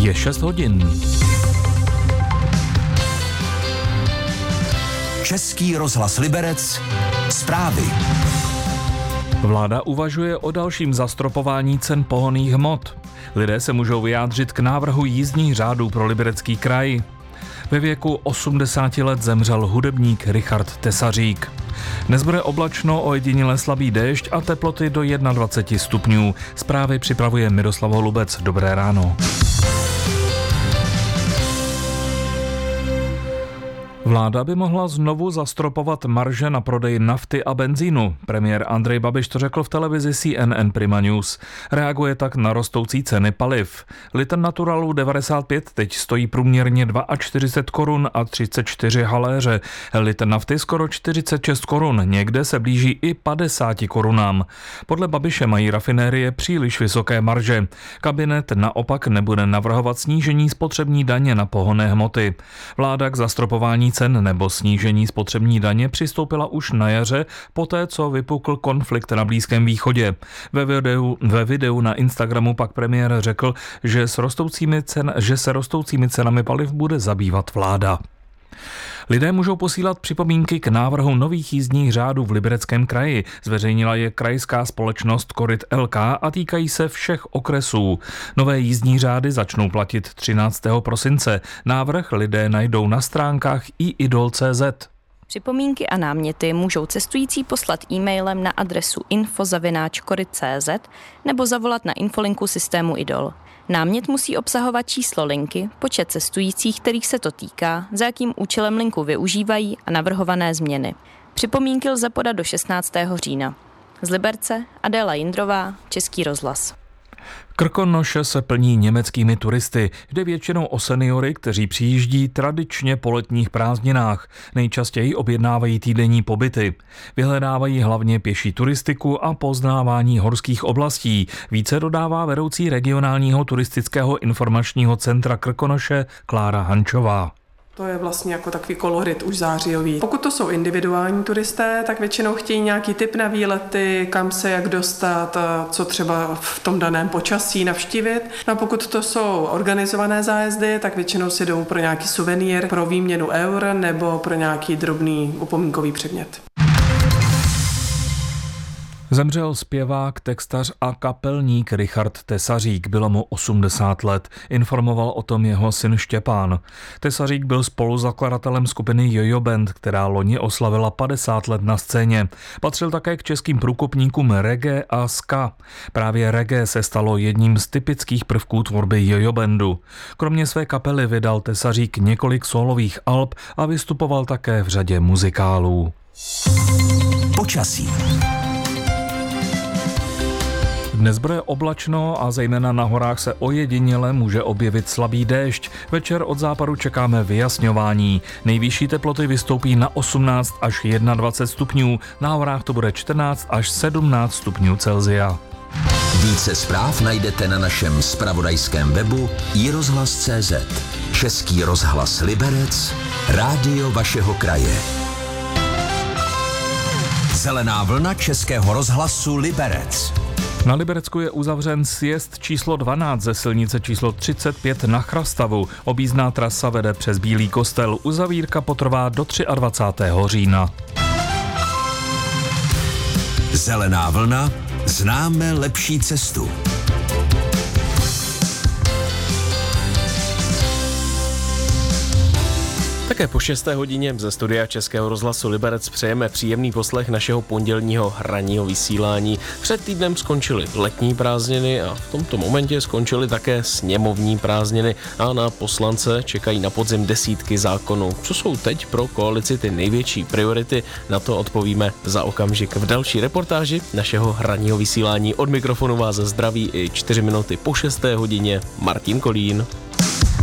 Je 6 hodin. Český rozhlas Liberec. Zprávy. Vláda uvažuje o dalším zastropování cen pohonných hmot. Lidé se můžou vyjádřit k návrhu jízdních řádů pro Liberecký kraj. Ve věku 80 let zemřel hudebník Richard Tesařík. Dnes bude oblačno, ojediněle slabý déšť a teploty do 21 stupňů. Zprávy připravuje Miroslav Holubec. Dobré ráno. Vláda by mohla znovu zastropovat marže na prodej nafty a benzínu. Premiér Andrej Babiš to řekl v televizi CNN Prima News. Reaguje tak na rostoucí ceny paliv. Litr Naturalu 95 teď stojí průměrně 42 korun a 34 haléře. Litr nafty skoro 46 korun, někde se blíží i 50 korunám. Podle Babiše mají rafinérie příliš vysoké marže. Kabinet naopak nebude navrhovat snížení spotřební daně na pohonné hmoty. Vláda k zastropování cen nebo snížení spotřební daně přistoupila už na jaře, poté co vypukl konflikt na Blízkém východě. Ve videu na Instagramu pak premiér řekl, že se rostoucími cenami paliv bude zabývat vláda. Lidé můžou posílat připomínky k návrhu nových jízdních řádů v Libereckém kraji. Zveřejnila je krajská společnost Koryt LK a týkají se všech okresů. Nové jízdní řády začnou platit 13. prosince. Návrh lidé najdou na stránkách iidol.cz. Připomínky a náměty můžou cestující poslat e-mailem na adresu info@koryt.cz nebo zavolat na infolinku systému IDOL. Námět musí obsahovat číslo linky, počet cestujících, kterých se to týká, za jakým účelem linku využívají a navrhované změny. Připomínky lze podat do 16. října. Z Liberce Adéla Jindrová, Český rozhlas. Krkonoše se plní německými turisty. Jde většinou o seniory, kteří přijíždí tradičně po letních prázdninách. Nejčastěji objednávají týdenní pobyty. Vyhledávají hlavně pěší turistiku a poznávání horských oblastí. Více dodává vedoucí regionálního turistického informačního centra Krkonoše Klára Hančová. To je vlastně jako takový kolorit už zářijový. Pokud to jsou individuální turisté, tak většinou chtějí nějaký tip na výlety, kam se jak dostat, co třeba v tom daném počasí navštívit. No a pokud to jsou organizované zájezdy, tak většinou si jdou pro nějaký suvenýr, pro výměnu eur nebo pro nějaký drobný upomínkový předmět. Zemřel zpěvák, textař a kapelník Richard Tesařík, bylo mu 80 let, informoval o tom jeho syn Štěpán. Tesařík byl spoluzakladatelem skupiny Jojo Band, která loni oslavila 50 let na scéně. Patřil také k českým průkopníkům reggae a ska. Právě reggae se stalo jedním z typických prvků tvorby Jojo Bandu. Kromě své kapely vydal Tesařík několik sólových alb a vystupoval také v řadě muzikálů. Počasí. Dnes bude oblačno a zejména na horách se ojediněle může objevit slabý déšť. Večer od západu čekáme vyjasňování. Nejvyšší teploty vystoupí na 18 až 21 stupňů, na horách to bude 14 až 17 stupňů Celsia. Více zpráv najdete na našem zpravodajském webu iRozhlas.cz. Český rozhlas Liberec, rádio vašeho kraje. Zelená vlna Českého rozhlasu Liberec. Na Liberecku je uzavřen sjezd číslo 12 ze silnice číslo 35 na Chrastavu. Objízdná trasa vede přes Bílý kostel. Uzavírka potrvá do 23. října. Zelená vlna. Známe lepší cestu. Také po 6. hodině ze studia Českého rozhlasu Liberec přejeme příjemný poslech našeho pondělního ranního vysílání. Před týdnem skončily letní prázdniny a v tomto momentě skončily také sněmovní prázdniny a na poslance čekají na podzim desítky zákonů. Co jsou teď pro koalici ty největší priority? Na to odpovíme za okamžik v další reportáži našeho ranního vysílání. Od mikrofonu vás zdraví i 4 minuty po 6. hodině Martin Kolín.